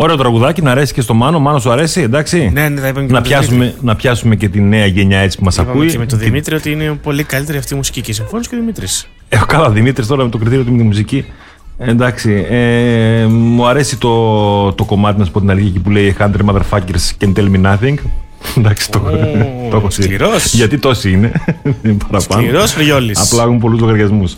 Ωραίο τραγουδάκι, να αρέσει και στο Μάνο. Μάνο, σου αρέσει, εντάξει. Ναι, θα είπαμε και να πιάσουμε και τη νέα γενιά έτσι που μας ακούει. Και με τον Δημήτρη ότι είναι πολύ καλύτερη αυτή η μουσική. Και συμφώνησε και ο Δημήτρης. Καλά, Δημήτρης τώρα με το κριτήριο του με τη μουσική. Εντάξει. Μου αρέσει το κομμάτι, να σου πω την αλήθεια, εκεί που λέει 100 motherfuckers can tell me nothing. Εντάξει, το έχω σκληρός. Γιατί τόσοι είναι. Σκληρός Ριόλης. Απλά έχουν πολλούς λογαριασμούς.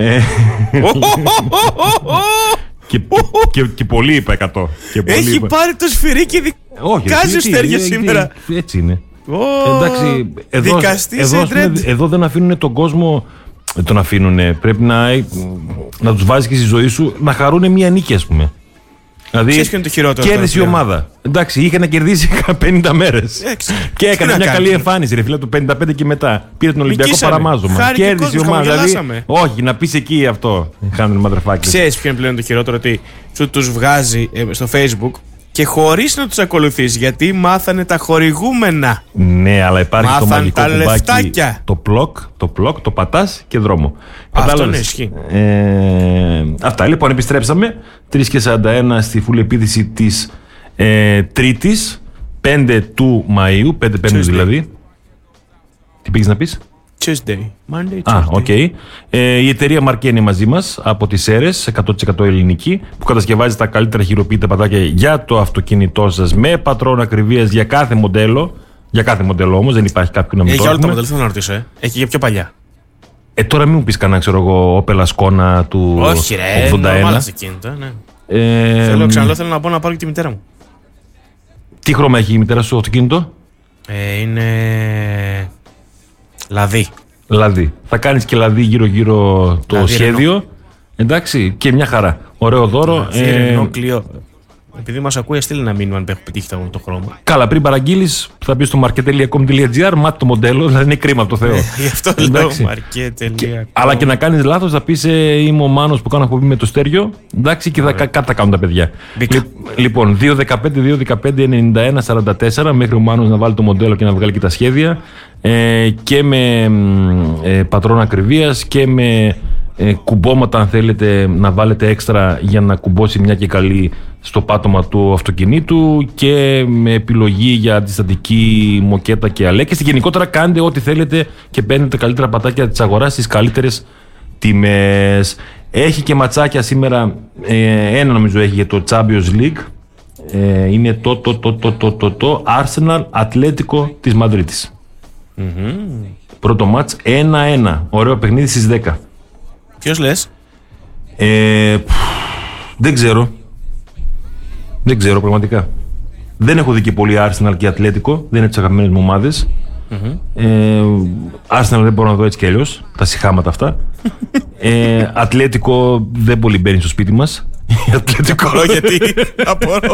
Και πολύ είπα 100. Έχει πάρει το σφυρί και δικάζει ο Στέργιος σήμερα. Έτσι είναι. Εντάξει, δικαστής εδώ δεν αφήνουν τον κόσμο. Δεν τον αφήνουνε. Πρέπει να τους βάζεις και στη ζωή σου να χαρούνε μία νίκη, ας πούμε. Δηλαδή, κέρδισε η ομάδα. Εντάξει, είχε να κερδίσει 50 μέρες. Και έκανε μια καλή εμφάνιση, ρε φίλε, το 55 και μετά. Πήρε τον Ολυμπιακό παραμάζωμα. Κέρδισε η ομάδα. Δηλαδή, όχι, να πεις εκεί αυτό. Ξέρεις ποιο είναι πλέον το χειρότερο, ότι τους βγάζει στο Facebook και χωρίς να τους ακολουθείς, γιατί μάθανε τα χορηγούμενα. Ναι, αλλά υπάρχει το μαγικό τα κουμπάκι, λεφτάκια. το πλοκ, το πατάς και δρόμο. Αυτό ναι, ισχύει. Αυτά, λοιπόν, επιστρέψαμε 3:41 στη full επίδυση της Τρίτης, 5 του Μαΐου, 5 δηλαδή. Τι πήγες να πεις? Tuesday. Monday, οκ. Η εταιρεία Marke είναι μαζί μας από τις Σέρρες, 100% ελληνική, που κατασκευάζει τα καλύτερα χειροποίητα πατάκια για το αυτοκίνητό σας με πατρόνα ακριβίας για κάθε μοντέλο. Για κάθε μοντέλο όμως, δεν υπάρχει κάποιο να μην το για όλα τα μοντέλα, θέλω να ρωτήσω. Έχει για πιο παλιά. Τώρα μην μου πεις κανένα, ξέρω εγώ, Opel Ascona του 81. Όχι, ρε, νορμάλ αυτοκίνητα, ναι. Θέλω να πω να πάρω και τη μητέρα μου. Τι χρώμα έχει η μητέρα σου αυτοκίνητο? Είναι λαδί. Θα κάνεις και λαδί γύρω-γύρω το λαδί σχέδιο. Ρενό. Εντάξει, και μια χαρά. Ωραίο δώρο. Κλειό. Επειδή μας ακούει, στείλει ένα μήνυμα αν έχω πετύχει το χρώμα. Καλά, πριν παραγγείλεις, θα μπει στο market.com.gr, μάτι το μοντέλο, δηλαδή είναι κρίμα από το Θεό. Γι' αυτό λέω market.com. Αλλά και να κάνεις λάθος, θα πεις είμαι ο Μάνος που κάνω εκπομπή με το Στέργιο. Εντάξει, και κάτι θα κάνουν τα παιδιά. Λοιπόν, 2-15-2-15-91-44, μέχρι ο Μάνος να βάλει το μοντέλο και να βγάλει και τα σχέδια. Και με πατρόνα ακριβίας και με κουμπώματα, αν θέλετε να βάλετε έξτρα για να κουμπώσει μια και καλή στο πάτωμα του αυτοκινήτου, και με επιλογή για αντιστατική μοκέτα και αλέκες. Γενικότερα κάντε ό,τι θέλετε και παίρνετε καλύτερα πατάκια της αγοράς στις καλύτερες τιμές. Έχει και ματσάκια σήμερα, ένα νομίζω έχει για το Champions League. Είναι το Arsenal Ατλέτικο της Μαδρίτης. Πρώτο μάτς 1-1. Ωραίο παιχνίδι στις 10. Ποιος λες? Δεν ξέρω πραγματικά. Δεν έχω δει και πολύ Arsenal και Ατλέτικο. Δεν είναι τις αγαπημένες μου ομάδες. Arsenal δεν μπορώ να δω έτσι κι αλλιώς. Τα σιχάματα αυτά. Ατλέτικο δεν πολύ μπαίνει στο σπίτι μας. Ατλέτικο γιατί απορώ.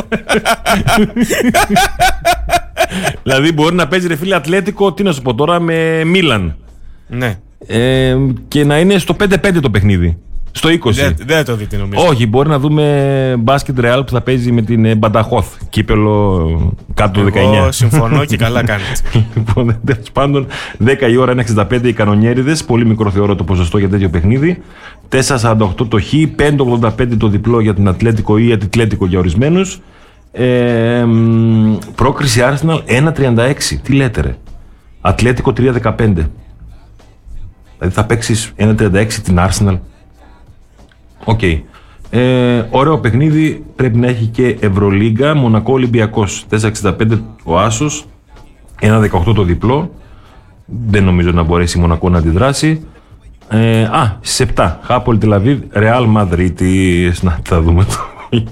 Δηλαδή μπορεί να παίζει, ρε φίλε, Ατλέτικο, τι να σου πω τώρα, με Μίλαν. Ναι. Και να είναι στο 5-5 το παιχνίδι. Στο 20. Δεν το δείτε νομίζω. Όχι, μπορεί να δούμε μπάσκετ Ρεάλ που θα παίζει με την Μπανταχόθ. Κύπελο κάτω το 19. Εγώ συμφωνώ και καλά κάνετε. Λοιπόν, τέλος πάντων, 10 η ώρα, 1,65 οι κανονιέριδες. Πολύ μικρό θεωρώ το ποσοστό για τέτοιο παιχνίδι. 4,48 το χ, 5,85 το διπλό για την Ατλέτικο ή Ατλέτικο για ορισμένους. Πρόκριση Arsenal 1,36. Τι λέτε, ρε? Ατλέτικο 3,15. Δηλαδή θα παίξεις 1,36 την Arsenal. Οκ. Ωραίο παιχνίδι. Πρέπει να έχει και Ευρωλίγκα. Μονακό Ολυμπιακός 4,65 ο Άσος, 1,18 το διπλό. Δεν νομίζω να μπορέσει η Μονακό να αντιδράσει. Στις 7 Χάπολ Τελαβίβ Ρεάλ Μαδρίτης. Να τα δούμε το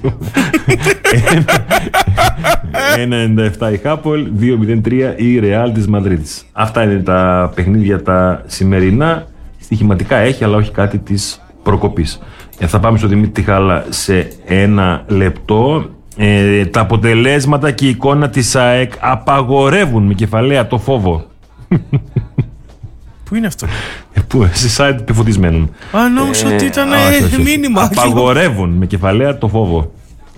1,97 η Χάπολ, 2,03 η Ρεάλ της Μαδρίτης. Αυτά είναι τα παιχνίδια τα σημερινά. Στοιχηματικά έχει, αλλά όχι κάτι της προκοπής. Θα πάμε στο Δημήτρη Τιχάλα σε ένα λεπτό. Τα αποτελέσματα και η εικόνα της ΑΕΚ απαγορεύουν με κεφαλαία το φόβο. Πού είναι αυτό? Πού, σε site πεφωτισμένων. Νόμιζα ότι ήταν μήνυμα. Απαγορεύουν με κεφαλαία το φόβο.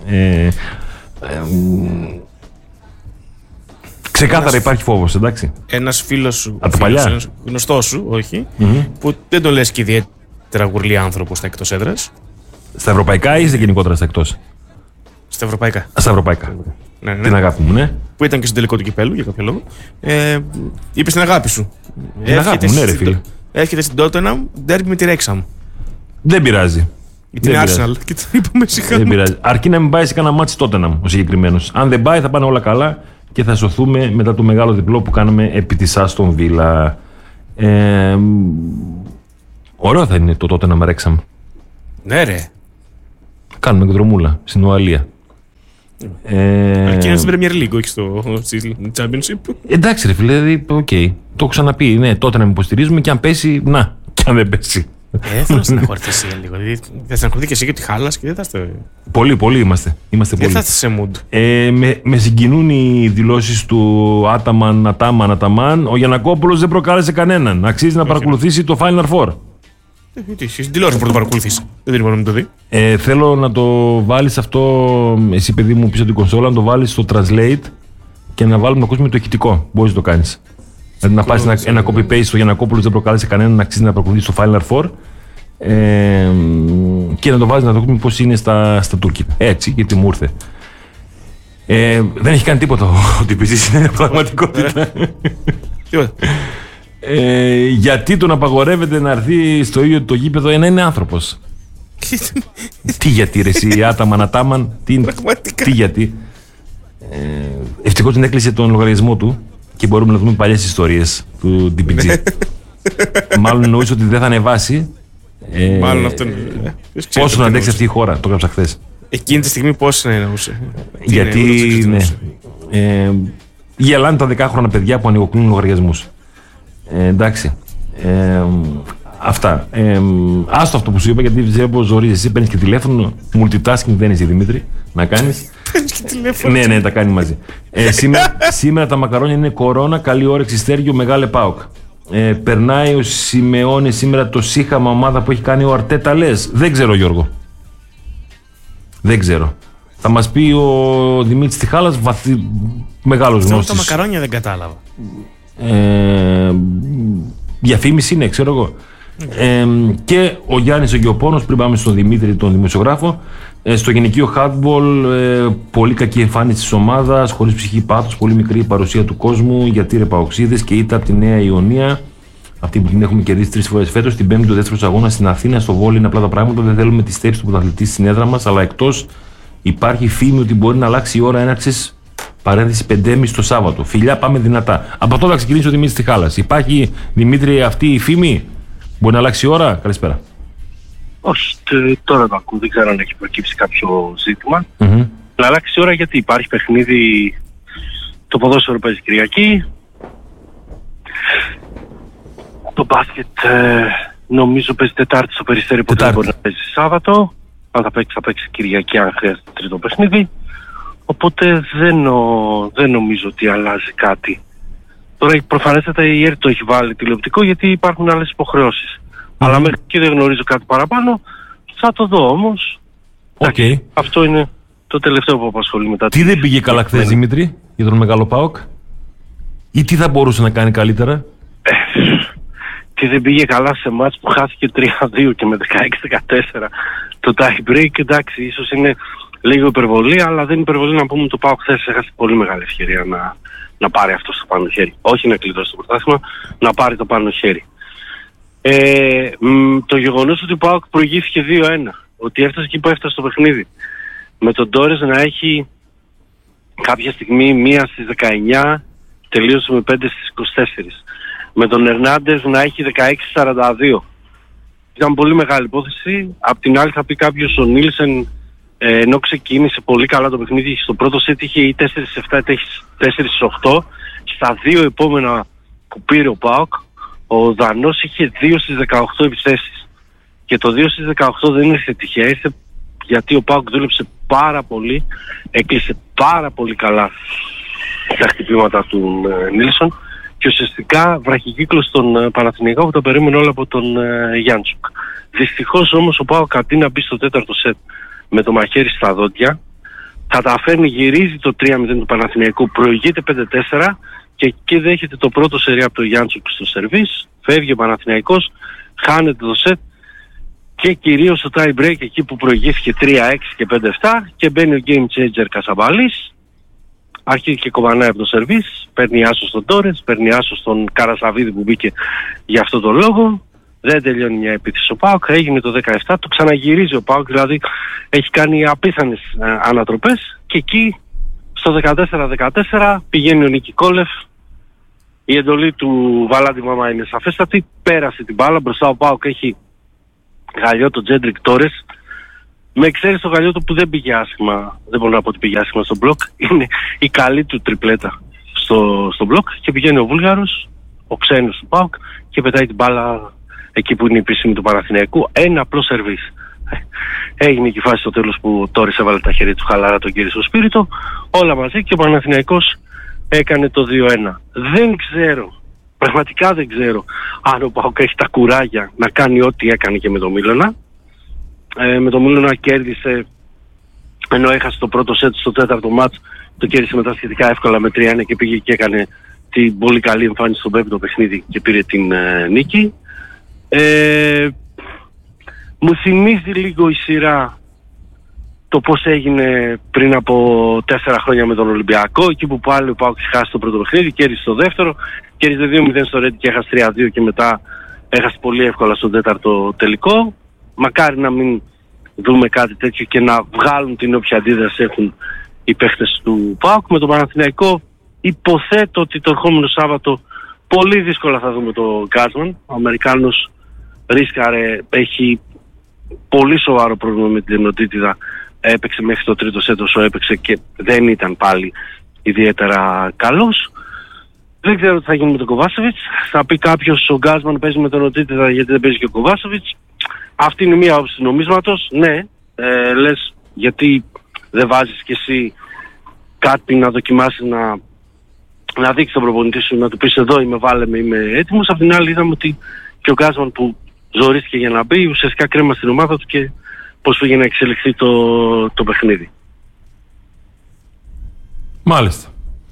Ξεκάθαρα υπάρχει φόβος, εντάξει. Ένας φίλος σου, από παλιά, γνωστός σου, όχι, που δεν το λες και ιδιαίτερα γουρλή άνθρωπο στα εκτός έδρας. Στα ευρωπαϊκά ή γενικότερα στα εκτός? Στα ευρωπαϊκά. Στα ευρωπαϊκά. Ναι. Την αγάπη μου, ναι. Που ήταν και στο τελικό του κυπέλου για κάποιο λόγο. Είπε την αγάπη σου. Την αγάπη μου, ναι, ρε φίλε. Έρχεται στην Tottenham, ντέρμπι με τη Wrexham. Δεν πειράζει. Την Arsenal. Και την είπαμε σιγά. Δεν πειράζει. Αρκεί να μην πάει σε κανένα μάτσι Tottenham ο συγκεκριμένος. Αν δεν πάει, θα πάνε όλα καλά και θα σωθούμε μετά το μεγάλο διπλό που κάναμε επί της Aston Villa. Ωραίο θα είναι το Tottenham Wrexham. Ναι, ρε. Κάνουμε εκδρομούλα στην Ουαλία. Αρκεί να στην Premier League, όχι στο Championship. Εντάξει, ρε φίλε, δηλαδή, οκ. Το έχω ξαναπεί. Ναι, τότε να με υποστηρίζουμε και αν πέσει, να. Και αν δεν πέσει. Θέλω να στεναχωρηθείς λίγο. Δηλαδή, θα στεναχωρηθεί και εσύ και τη χάλας και δεν θα είστε. Πολύ είμαστε. Είμαστε δεν πολύ. θα είστε σε mood. Με συγκινούν οι δηλώσεις του Αταμάν. Ο Γιαννακόπουλος δεν προκάλεσε κανέναν. Αξίζει να παρακολουθήσει το Final Four. Τι, στην τηλεόραση που το παρακολουθήσει. Δεν είναι μόνο να το δει. Θέλω να το βάλεις αυτό, εσύ παιδί μου πίσω από την κονσόλα, να το βάλεις στο translate και να βάλουμε να ακούσουμε το ηχητικό. Μπορείς να το κάνεις. Δηλαδή να πάρεις ένα copy-paste στο Γιαννακόπουλος δεν προκάλεσε κανέναν, αξίζει να παρακολουθήσει το Final Four και να το βάζεις να το ακούσουμε πώς είναι στα τουρκικά. Έτσι, γιατί μου ήρθε. Δεν έχει κάνει τίποτα ο τυπητής, είναι πραγματικότητα. Τίποτα. Γιατί τον απαγορεύεται να έρθει στο ίδιο το γήπεδο να είναι άνθρωπος. Τι γιατί ρε εσύ Αταμάν, τι γιατί. Ευτυχώς δεν έκλεισε τον λογαριασμό του και μπορούμε να δούμε παλιές ιστορίες του DPG. Μάλλον εννοείς ότι δεν θα ανεβάσει. Μάλλον αυτό είναι. Πόσο να αντέξει αυτή η χώρα, το έγραψα χθες. Εκείνη τη στιγμή πώς εννοούσε. Γιατί γελάνε τα 10χρονα παιδιά που ανοιγοκλίνουν λογαριασμούς. Εντάξει. Αυτά. Άστο αυτό που σου είπα, γιατί βλέπω ζορίζεις. Εσύ παίρνεις και τηλέφωνο. Multitasking δεν είσαι, Δημήτρη, να κάνεις. Παίρνεις και τηλέφωνο. Ναι, τα κάνει μαζί. Σήμερα τα μακαρόνια είναι κορώνα. Καλή όρεξη, Στέργιο, μεγάλε ΠΑΟΚ. Περνάει ο Σιμεώνη σήμερα το σύχαμα ομάδα που έχει κάνει ο Αρτέτα, λες. Δεν ξέρω, Γιώργο. Δεν ξέρω. Θα μας πει ο Δημήτρης Τιχάλας, μεγάλος γνώστης. Τα μακαρόνια δεν κατάλαβα. Διαφήμιση είναι, ξέρω εγώ. Και ο Γιάννης ο Γεωπόνος, πριν πάμε στον Δημήτρη τον δημοσιογράφο, στο γυναικείο handball, πολύ κακή εμφάνιση της ομάδας, χωρίς ψυχή πάθος, πολύ μικρή παρουσία του κόσμου, γιατί ρε Παοξίδες, και ήττα από τη Νέα Ιωνία, αυτή που την έχουμε κερδίσει 3 φορές φέτος, την πέμπτη του δεύτερου αγώνα στην Αθήνα, στο βόλεϊ είναι απλά τα πράγματα, δεν θέλουμε τη στέψη του πρωταθλητή στην έδρα μας, αλλά εκτός υπάρχει φήμη ότι μπορεί να αλλάξει η ώρα έναρξης. Παρένθεση 5.30 το Σάββατο. Φιλιά, πάμε δυνατά. Από τότε θα ξεκινήσει ο Δημήτρης Τιχάλας. Υπάρχει, Δημήτρη, αυτή η φήμη? Μπορεί να αλλάξει η ώρα? Καλησπέρα. Όχι, τώρα το ακούω. Δεν ξέρω αν έχει προκύψει κάποιο ζήτημα. Να αλλάξει η ώρα γιατί υπάρχει παιχνίδι. Το ποδόσφαιρο παίζει Κυριακή. Το μπάσκετ νομίζω παίζει Τετάρτη στο Περιστέρι, που δεν μπορεί να παίζει Σάββατο. Αν θα παίξει Κυριακή, αν χρειάζεται τρίτο παιχνίδι. Οπότε δεν νομίζω ότι αλλάζει κάτι. Τώρα προφανέστατα η ΕΡΤ το έχει βάλει τηλεοπτικό γιατί υπάρχουν άλλες υποχρεώσεις. Αλλά μέχρι και δεν γνωρίζω κάτι παραπάνω. Θα το δω όμως. Okay. Αυτό είναι το τελευταίο που απασχολεί μετά. Τι δεν πήγε καλά χθες, Δημήτρη, για τον μεγάλο ΠΑΟΚ? Ή τι θα μπορούσε να κάνει καλύτερα? Τι δεν πήγε καλά σε μάτς που χάθηκε 3-2 και με 16-14 το tie break? Εντάξει, ίσως είναι λίγο υπερβολή, αλλά δεν είναι υπερβολή να πούμε ότι το ΠΑΟΚ χθες έχασε πολύ μεγάλη ευκαιρία να πάρει αυτό στο πάνω χέρι. Όχι να κλειδώσει το πρωτάθλημα, να πάρει το πάνω χέρι. Το γεγονός ότι ο ΠΑΟΚ προηγήθηκε 2-1, ότι έφτασε εκεί που έφτασε στο παιχνίδι, με τον Ντόρες να έχει κάποια στιγμή 1 στις 19, τελείωσε με 5 στις 24, με τον Ερνάντες να έχει 16-42. Ήταν πολύ μεγάλη υπόθεση. Απ' την άλλη θα πει κάποιος, ο Νίλσεν, ενώ ξεκίνησε πολύ καλά το παιχνίδι, στο πρώτο σετ είχε ή 4-7 είτε 4-8. Στα δύο επόμενα που πήρε ο ΠΑΟΚ, ο Δανός είχε 2 στις 18 επιθέσεις. Και το 2 στις 18 δεν ήρθε τυχαία, ήρθε γιατί ο ΠΑΟΚ δούλεψε πάρα πολύ, έκλεισε πάρα πολύ καλά τα χτυπήματα του Νίλσον και ουσιαστικά βραχικύκλωσε τον Παναθηναϊκό που το περίμενε όλα από τον Γιάντσουκ. Δυστυχώς όμως ο ΠΑΟΚ αντί να μπει στο τέταρτο σετ με το μαχαίρι στα δόντια, καταφέρνει, γυρίζει το 3-0 του Παναθηναϊκού, προηγείται 5-4 και εκεί δέχεται το πρώτο σερί από το Γιάντσουκ στο σερβίς, φεύγει ο Παναθηναϊκός, χάνεται το σετ και κυρίως το tie break εκεί που προηγήθηκε 3-6 και 5-7 και μπαίνει ο game changer Κασαμπαλής, αρχίζει και κομμανάει από το σερβίς, παίρνει άσο στον Τόρες, παίρνει άσο στον Καρασαβίδη που μπήκε για αυτό το λόγο, δεν τελειώνει μια επίθεση ο ΠΑΟΚ, έγινε το 17, το ξαναγυρίζει ο ΠΑΟΚ, δηλαδή έχει κάνει απίθανες ανατροπές και εκεί στο 14-14 πηγαίνει ο Νικικόλεφ. Η εντολή του Βαλάντι Μαμά είναι σαφέστατη, πέρασε την μπάλα, μπροστά ο ΠΑΟΚ έχει γαλλιό τον Τζέντρικ Τόρες, με εξαίρεση το γαλλιό του που δεν πήγε άσχημα, δεν μπορώ να πω ότι πήγε άσχημα στο μπλοκ, είναι η καλή του τριπλέτα στο μπλοκ και πηγαίνει ο Βούλγαρος, ο ξένος του ΠΑΟΚ και πετάει την μπάλα εκεί που είναι η επίσημη του Παναθηναϊκού, ένα απλό σερβίς. Έγινε και η φάση στο τέλος που ο Τόρες έβαλε τα χέρια του χαλαρά, τον κύριε στο σπίριτο, όλα μαζί και ο Παναθηναϊκός έκανε το 2-1. Δεν ξέρω, πραγματικά δεν ξέρω αν ο ΠΑΟΚ έχει τα κουράγια να κάνει ό,τι έκανε και με τον Μίλωνα. Με τον Μίλωνα κέρδισε, ενώ έχασε το πρώτο σετ στο τέταρτο μάτς, το κέρδισε μετά σχετικά εύκολα με 3-1 και πήγε και έκανε την πολύ καλή εμφάνιση στο πέμπτο παιχνίδι και πήρε την νίκη. Μου θυμίζει λίγο η σειρά το πώς έγινε πριν από 4 χρόνια με τον Ολυμπιακό, εκεί που πάλι ο ΠΑΟΚ χάσει το πρώτο παιχνίδι, κέρδισε το δεύτερο, κέρδισε 2-0 στο Ρέντι και έχασε 3-2 και μετά έχασε πολύ εύκολα στον τέταρτο τελικό. Μακάρι να μην δούμε κάτι τέτοιο και να βγάλουν την όποια αντίδραση έχουν οι παίχτες του ΠΑΟΚ. Με τον Παναθηναϊκό υποθέτω ότι το ερχόμενο Σάββατο πολύ δύσκολα θα δούμε το Γκάσμαν. Ο Αμερικάνος ρίσκαρε, έχει πολύ σοβαρό πρόβλημα με την ενωτήτιδα. Έπαιξε μέχρι το τρίτο σετ όσο έπαιξε και δεν ήταν πάλι ιδιαίτερα καλός. Δεν ξέρω τι θα γίνει με τον Κοβάσεβιτς. Θα πει κάποιος ο Γκάσμαν παίζει με τον ενωτήτιδα γιατί δεν παίζει και ο Κοβάσεβιτς. Αυτή είναι μία όψη του νομίσματος. Ναι, λες γιατί δεν βάζεις κι εσύ κάτι να δοκιμάσεις να δείξεις τον προπονητή σου, να του πεις εδώ είμαι, βάλε με, είμαι έτοιμος. Απ' την άλλη είδαμε ότι και ο Γκάσμαν που ζορίστηκε για να μπει ουσιαστικά κρέμα στην ομάδα του και πώς πήγε να εξελιχθεί το παιχνίδι. Μάλιστα.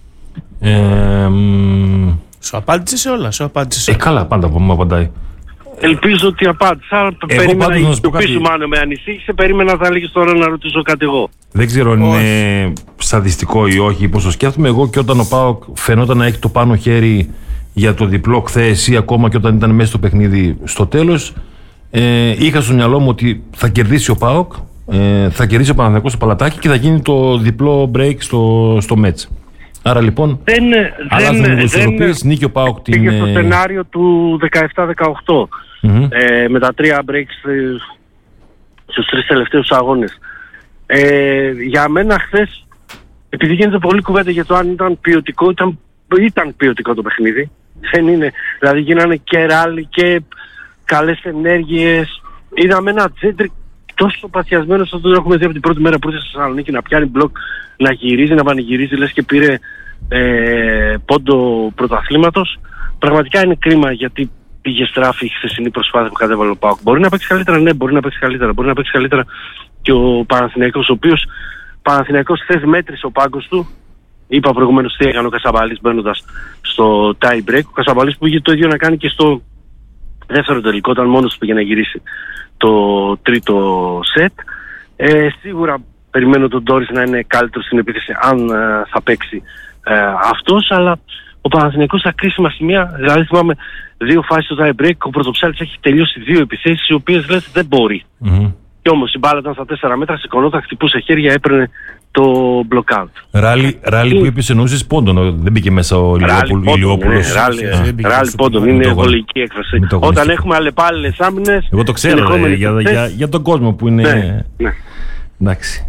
Σου απάντησε σε όλα, σου απάντησε. Καλά, πάντα μου απαντάει. Ελπίζω ότι απάντησα. Περίμενα να το πεις μάλλον με ανησύχησε. Περίμενα θα έλεγες τώρα να ρωτήσω κάτι εγώ. Δεν ξέρω αν είναι σαδιστικό ή όχι, πώς το σκέφτομαι. Εγώ και όταν ο ΠΑΟΚ φαινόταν να έχει το πάνω χέρι για το διπλό χθες ή ακόμα και όταν ήταν μέσα στο παιχνίδι στο τέλος, είχα στο μυαλό μου ότι θα κερδίσει ο ΠΑΟΚ, θα κερδίσει ο Παναθηναϊκός στο Παλατάκι και θα γίνει το διπλό break στο Μέτς. Άρα λοιπόν, αλλάζουν λίγο ισορροπίες, νίκη ο ΠΑΟΚ την... Πήγε στο σενάριο του 17-18, με τα 3 breaks στους 3 τελευταίους αγώνες. Για μένα χθες, επειδή γίνεται πολύ κουβέντα για το αν ήταν ποιοτικό, ήταν ποιοτικό το παιχνίδι. Δεν είναι, δηλαδή γίνανε και ράλι και καλές ενέργειες. Είδαμε ένα Τζέντρικ τόσο παθιασμένο όσο το έχουμε δει από την πρώτη μέρα που ήρθε στη Θεσσαλονίκη, να πιάνει μπλοκ, να γυρίζει, να πανηγυρίζει, λες και πήρε πόντο πρωταθλήματος. Πραγματικά είναι κρίμα γιατί πήγε στράφη η χθεσινή προσπάθεια που κατέβαλε ο ΠΑΟΚ. Μπορεί να παίξει καλύτερα, ναι, μπορεί να παίξει καλύτερα. Μπορεί να παίξει καλύτερα και ο Παναθηναϊκός, ο οποίος Παναθηναϊκός χθες μέτρησε ο πάγκος του. Είπα προηγουμένως τι έκανε ο Κασαμπαλής μπαίνοντας στο tie break. Ο Κασαμπαλής που είχε το ίδιο να κάνει και στο δεύτερο τελικό, όταν μόνος του πήγε να γυρίσει το τρίτο σετ. Σίγουρα περιμένω τον Ντόρις να είναι καλύτερο στην επίθεση αν θα παίξει αυτός, αλλά ο Παναθηναϊκός στα κρίσιμα σημεία, δηλαδή θυμάμαι 2 φάσεις στο tie break, ο Πρωτοψάλης έχει τελειώσει 2 επιθέσεις οι οποίες λες δεν μπορεί. Και όμως η μπάλα ήταν στα 4 μέτρα, σηκωνόταν, χτυπούσε χέρια, έπαιρνε το blockout. Ράλι που είπες εννοούσες πόντον, δεν μπήκε μέσα ο Ηλιόπουλος. Ράλι πόντον, είναι γολική έκφραση. Όταν έχουμε αλλεπάλληλες άμυνες... Εγώ το ξέρω για τον κόσμο που είναι... Εντάξει.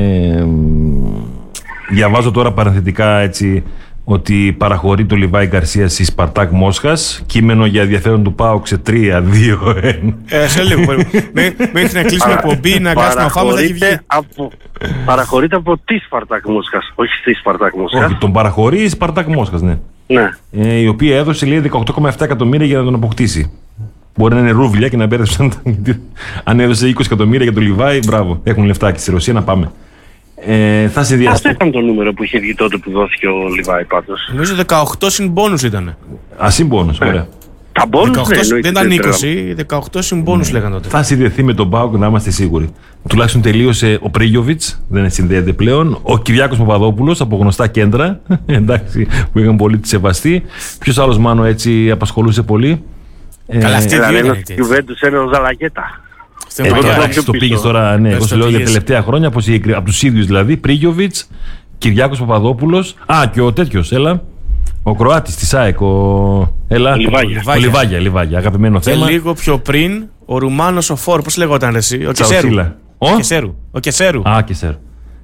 Διαβάζω τώρα παρενθετικά έτσι ότι παραχωρεί το Λιβάη Γκαρσία στη Σπαρτάκ Μόσχας, κείμενο για ενδιαφέρον του ΠΑΟΚ σε 3-2-1. Σε λίγο, μέχρι να κλείσουμε εκπομπή, να κάτσουμε να φάμε, θα έχει βγει. Παραχωρείται από τη Σπαρτάκ Μόσχας, όχι στη Σπαρτάκ Μόσχας. Όχι, τον παραχωρεί η Σπαρτάκ Μόσχας, ναι. Η οποία έδωσε, λέει, 18,7 εκατομμύρια για να τον αποκτήσει. Μπορεί να είναι ρούβλια και να μπέρδεψαν. Αν έδωσε 20 εκατομμύρια για τον Λιβάη, μπράβο, έχουν λεφτάκι στη Ρωσία, να πάμε. Θα συνδυαστεί. Αυτό ήταν το νούμερο που είχε βγει τότε που δόθηκε ο Λιβάη πάντως. Νομίζω 18 συν μπόνους ήτανε. Συν μπόνους, ωραία. Τα μπόνους δεν ήταν 20, 18 συμπόνους λέγανε τότε. Θα συνδεθεί με τον ΠΑΟΚ, να είμαστε σίγουροι. Τουλάχιστον τελείωσε ο Πρίγιοβιτς, δεν συνδέεται πλέον. Ο Κυριάκος Παπαδόπουλος από γνωστά κέντρα, εντάξει, που είχαν πολύ τη σεβαστή. Ποιος άλλος, Μάνο, έτσι απασχολούσε πολύ? Καλά, αυτή είναι η Γιουβέντους, ένα ο Ζαλαγέτα. Το πήγες τώρα, ναι, εγώ σου λέω για τα τελευταία χρόνια, από τους ίδιους δηλαδή. Πρίγιοβιτς, Κυριάκος Παπαδόπουλος, και ο τέτοιος, ο Κροάτης της ΑΕΚ, ο Λιβάγια, αγαπημένο θέμα. Και λίγο πιο πριν, ο Ρουμάνος ο Φόρ, πώς λέγονταν εσύ, ο Κεσέρου. Ο Κεσέρου. Κεσέρου.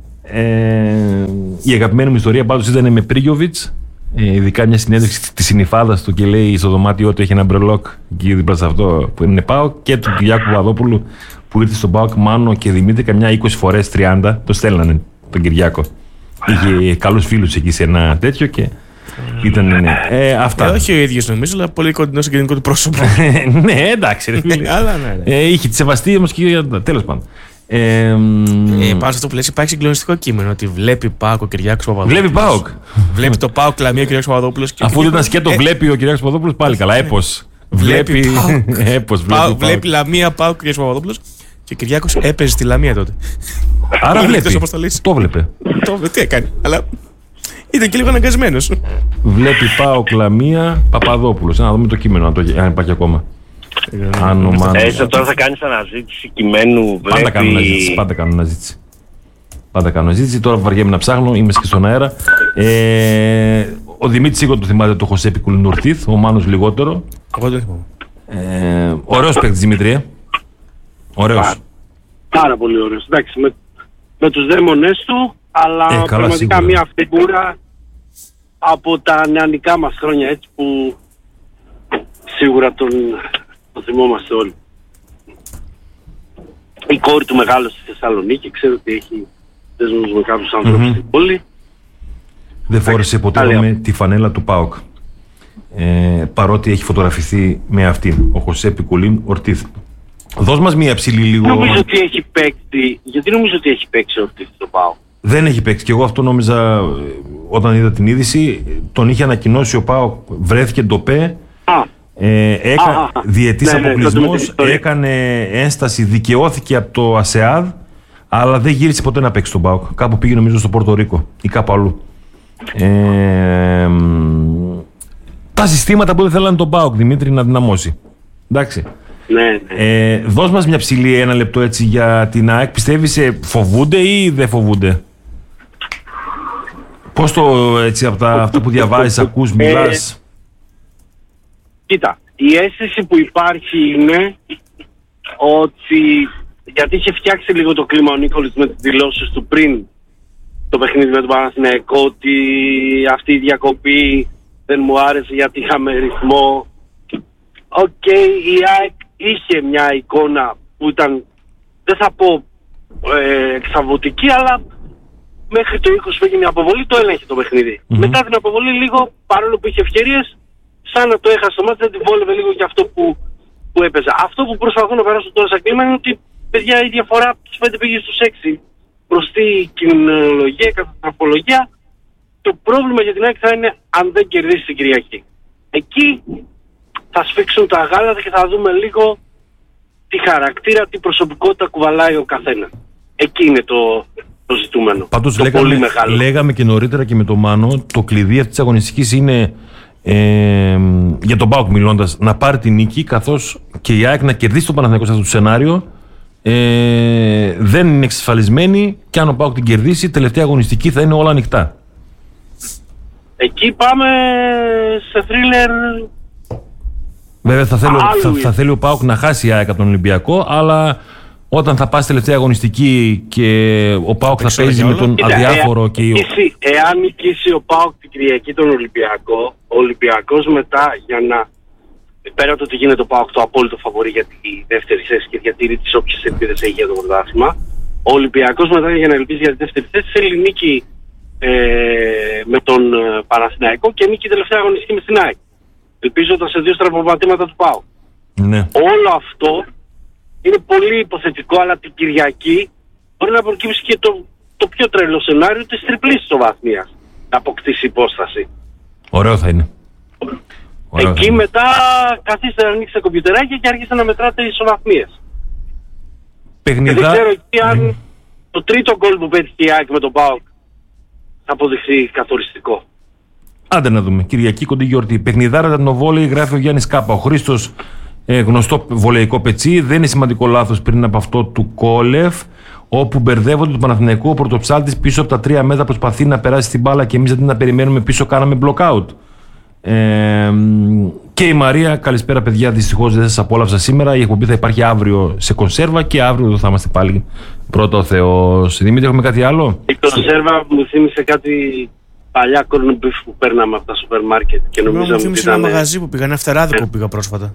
Η αγαπημένη μου ιστορία πάντως ήταν με Πρίγιοβιτς, ειδικά μια συνέντευξη της συνυφάδας του και λέει στο δωμάτιό του έχει ένα μπρελόκ εκεί δίπλα σε αυτό που είναι ΠΑΟΚ, και του Κυριάκου Παπαδόπουλου που ήρθε στον ΠΑΟΚ, Μάνο και Δημήτρη, καμιά 20 φορές 30, το στέλνανε τον Κυριάκο. Είχε καλούς φίλους εκεί σε ένα τέτοιο και ήταν, αυτά. Όχι ο ίδιος νομίζω, αλλά πολύ κοντινό στο κοινωνικό του πρόσωπο. Ναι, εντάξει, ρε φίλε. Είχε τη σεβαστή όμως και τέλος πάντων. Πάνω σε αυτό που λες, υπάρχει συγκλονιστικό κείμενο ότι βλέπει ΠΑΟΚ ο Κυριάκος Παπαδόπουλος. Βλέπει ΠΑΟΚ. Βλέπει το ΠΑΟΚ Λαμία ο Κυριάκος Παπαδόπουλος. Αφού δεν ήταν σκέτο, βλέπει ο Κυριάκος Παπαδόπουλος, πάλι καλά. Έπος. Βλέπει Λαμία ΠΑΟΚ ο Κυριάκος Παπαδόπουλος. Και ο Κυριάκος έπαιζε στη Λαμία τότε. Άρα βλέπει. Το βλέπει. Τι έκανε, αλλά ήταν και λίγο αναγκασμένος. Βλέπει ΠΑΟΚ Λαμία Παπαδόπουλος. Να δούμε το κείμενο, αν υπάρχει ακόμα. Τώρα θα κάνεις αναζήτηση κειμένου. Πάντα κάνω αναζήτηση. Τώρα βαριέμαι να ψάχνω, είμαι και στον αέρα. Ο Δημήτρης σίγουρα το θυμάται, το Χωσέπη Κουλνουρθίθ, ο Μάνος λιγότερο. Εγώ το θυμάμαι. Ωραίος παίκτης, Δημήτρη. Ωραίος. Πάρα πολύ ωραίος. Εντάξει, με τους δαίμονες του, αλλά πραγματικά σίγουρα μια φιγούρα από τα νεανικά μας χρόνια, έτσι, που σίγουρα τον θυμόμαστε όλοι. Η κόρη του μεγάλωσε στη Θεσσαλονίκη, ξέρω ότι έχει δεσμούς με κάποιους ανθρώπους στην πόλη. Δεν φόρεσε ποτέ με τη φανέλα του ΠΑΟΚ, παρότι έχει φωτογραφηθεί με αυτήν, ο Χωσέπη Κουλίν Ορτίθ. Δώσ' μας μία ψηλή λίγο. Νομίζω ότι έχει παίξει. Γιατί νομίζω ότι έχει παίξει ο Ορτίθ στο ΠΑΟΚ? Δεν έχει παίξει, και εγώ αυτό νόμιζα όταν είδα την είδηση. Τον είχε ανακοινώσει ο ΠΑΟΚ, βρέθηκε ντοπέ. Διετής αποκλεισμός, έκανε ένσταση, δικαιώθηκε από το ΑΣΕΑΔ, αλλά δεν γύρισε ποτέ να παίξει τον ΠΑΟΚ. Κάπου πήγε νομίζω στο Πορτορίκο ή κάπου αλλού. Τα συστήματα που δεν θέλανε τον ΠΑΟΚ, Δημήτρη, να δυναμώσει. Εντάξει. Ναι. Δώσ' μας μια ψηλή, ένα λεπτό έτσι για την ΑΕΚ. Πιστεύεις φοβούνται ή δεν φοβούνται? Πώς το έτσι από αυτά που διαβάζεις, ακούς, μιλάς? Κοίτα, η αίσθηση που υπάρχει είναι ότι, γιατί είχε φτιάξει λίγο το κλίμα ο Νίκολης με τις δηλώσεις του πριν το παιχνίδι με τον Παναθηναϊκό, ότι αυτή η διακοπή δεν μου άρεσε γιατί είχαμε ρυθμό. Η ΑΕΚ είχε μια εικόνα που ήταν, δεν θα πω εξαβωτική, αλλά μέχρι το 20 που έγινε η αποβολή το έλεγχε το παιχνίδι. Μετά την αποβολή λίγο, παρόλο που είχε ευκαιρίες, σαν να το έχασε το μάτι, δεν την βόλευε λίγο για αυτό που έπαιζε. Αυτό που προσπαθώ να περάσω τώρα σαν κλίμα είναι ότι, παιδιά, η διαφορά από τους 5 πήγε στους 6. Μπροστή κοινωνιολογία, καταστραφολογία. Το πρόβλημα για την ΑΕΚ θα είναι αν δεν κερδίσει την Κυριακή. Εκεί θα σφίξουν τα γάλατα και θα δούμε λίγο τι χαρακτήρα, τι προσωπικότητα κουβαλάει ο καθένας. Εκεί είναι το ζητούμενο. Πάντως λέγαμε και νωρίτερα και με το Μάνο, το κλειδί αυτής της αγωνιστικής είναι, για τον ΠΑΟΚ μιλώντας, να πάρει την νίκη, καθώς και η ΑΕΚ να κερδίσει τον Παναθηναϊκό σε αυτό το σενάριο. Δεν είναι εξασφαλισμένη, και αν ο ΠΑΟΚ την κερδίσει, η τελευταία αγωνιστική θα είναι όλα ανοιχτά. Εκεί πάμε σε θρίλερ. Βέβαια θα θέλει ο ΠΑΟΚ να χάσει η ΑΕΚ από τον Ολυμπιακό, αλλά όταν θα πάει στη τελευταία αγωνιστική και ο ΠΑΟΚ θα παίζει με τον αδιάφορο εάν νικήσει ο ΠΑΟΚ την Κυριακή τον Ολυμπιακό, ο Ολυμπιακός μετά, για να, πέρα από το ότι γίνεται ο ΠΑΟΚ το απόλυτο φαβορί για τη δεύτερη θέση και διατηρεί τις όποιες ελπίδες έχει για το πρωτάθλημα, ο Ολυμπιακός μετά, για να ελπίζει για τη δεύτερη θέση, θέλει νίκη με τον Παναθηναϊκό και νίκη τελευταία αγωνιστική με την ΑΕΚ. Ελπίζοντας σε 2 στραβοπατήματα του ΠΑΟΚ. Ναι. Όλο αυτό είναι πολύ υποθετικό, αλλά την Κυριακή μπορεί να προκύψει και το πιο τρελό σενάριο της τριπλής ισοβαθμίας, να αποκτήσει υπόσταση. Ωραίο θα είναι. Εκεί μετά καθίστε να ανοίξετε κομπιουτεράκια και άρχισε να μετράτε ισοβαθμίες. Παιχνιδά. Δεν ξέρω εκεί αν το τρίτο γκολ που πέτυχε η ΑΕΚ με τον ΠΑΟΚ θα αποδειχθεί καθοριστικό. Άντε να δούμε. Κυριακή κοντή γιορτή. Παιχνιδάρα τα νοβόλεϊ, γράφει ο Γιάννης Κάπα. Ο Χρήστος, γνωστό βολεϊκό πετσί. Δεν είναι σημαντικό λάθος πριν από αυτό του Κόλεφ, όπου μπερδεύονται το Παναθηναϊκό. Ο πρωτοψάλτης πίσω από τα 3 μέτρα προσπαθεί να περάσει την μπάλα και εμείς αντί να περιμένουμε πίσω κάναμε block-out. Και η Μαρία, καλησπέρα παιδιά. Δυστυχώς δεν σας απόλαυσα σήμερα. Η εκπομπή θα υπάρχει αύριο σε κονσέρβα και αύριο εδώ θα είμαστε πάλι. Πρώτα ο Θεός. Δημήτρη, έχουμε κάτι άλλο? Η κονσέρβα μου θύμισε κάτι παλιά corned beef που παίρναμε από τα σούπερ μάρκετ. Και νομίζω μου θύμισε ένα μαγαζί που πήγα, ένα φτεράδικο που πήγα πρόσφατα.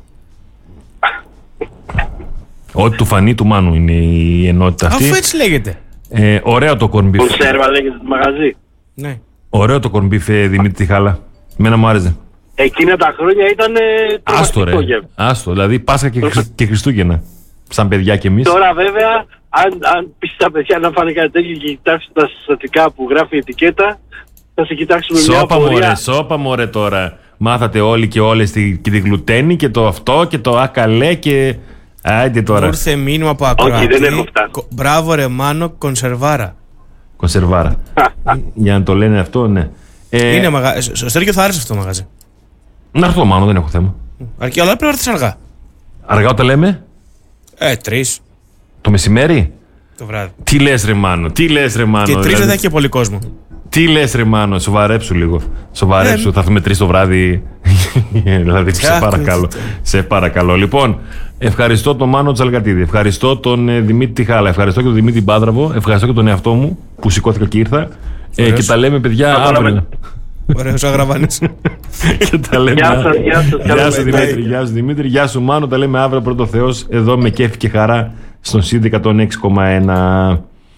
Ό,τι του φανεί του Μάνου είναι η ενότητα αυτή. Αφού έτσι λέγεται. Ωραίο το corned beef. Κονσέρβα λέγεται το μαγαζί. Ναι. Ωραίο το corned beef, Δημήτρη Τιχάλα. Εμένα μου άρεσε. Εκείνα τα χρόνια ήταν άστο ρε, άστο, δηλαδή Πάσχα και Χριστούγεννα. Σαν παιδιά κι εμείς. Τώρα βέβαια, αν πεις τα παιδιά να φάνε κάτι τέτοιο και κοιτάξουν τα συστατικά που γράφει η ετικέτα, θα σε κοιτάξουμε μια απορία. Σώπα μωρέ τώρα. Μάθατε όλοι και όλες και τη γλουτένη και το αυτό και το ακαλέ και... Άντε τώρα. Ήρθε μήνυμα από ακροατή. Όχι, δεν έχω φτάσει. Μπράβο ρε Μάνο, κονσερβάρα. Κονσερβάρα. Για να το λένε αυτό, ναι. Είναι μαγαζί. Στο Στέργιο θα άρεσε αυτό το μαγαζί. Να έρθω Μάνο, δεν έχω θέμα. Αρκεί, αλλά πρέπει να έρθεις αργά. Αργά όταν λέμε? 3 το μεσημέρι. το βράδυ. Τι λες ρε Μάνο, τι λες ρε Μάνο. Και 3 δεν θα έχει και πολύ κόσμο. Τι λες ρε Μάνο, σοβαρέψου λίγο. Σοβαρέψου, θα έρθουμε 3 το βράδυ. Δηλαδή, σε παρακαλώ. Σε παρακαλώ. Λοιπόν, ευχαριστώ τον Μάνο Τσαλκατίδη. Ευχαριστώ τον Δημήτρη Τιχάλα. Ευχαριστώ και τον Δημήτρη Μπάδραβο. Ευχαριστώ και τον εαυτό μου που σηκώθηκα και ήρθα. Και τα λέμε, παιδιά, αύριο. Ωραίος Αγραβάνης. Και τα λέμε. Γεια σας Δημήτρη. Γεια σου Δημήτρη. Γεια σου Μάνο. Τα λέμε αύριο πρώτο Θεός. Εδώ με κέφι και χαρά στον ΣΥΔ 106,1.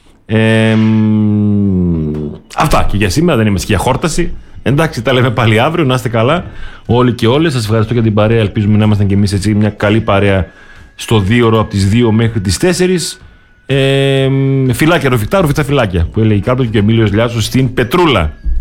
Αυτά και για σήμερα, δεν είμαστε και για χόρταση. Εντάξει, τα λέμε πάλι αύριο. Να είστε καλά όλοι και όλες. Σας ευχαριστώ για την παρέα. Ελπίζουμε να ήμασταν και εμείς έτσι μια καλή παρέα στο 2ωρο από τις 2 μέχρι τις 4. Φυλάκια ροφικτά, ροφικτά φυλάκια που έλεγε κάτω και ο Εμίλιος Λιάσος στην Πετρούλα.